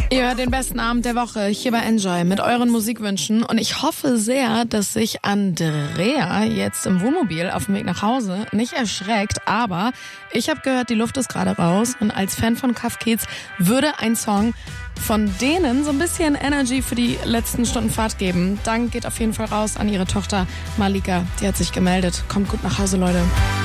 Ihr hört den besten Abend der Woche hier bei Enjoy mit euren Musikwünschen und ich hoffe sehr, dass sich Andrea jetzt im Wohnmobil auf dem Weg nach Hause nicht erschreckt, aber ich habe gehört, die Luft ist gerade raus und als Fan von Cuff Kids würde ein Song von denen so ein bisschen Energy für die letzten Stunden Fahrt geben. Dank geht auf jeden Fall raus an ihre Tochter Malika, die hat sich gemeldet. Kommt gut nach Hause, Leute.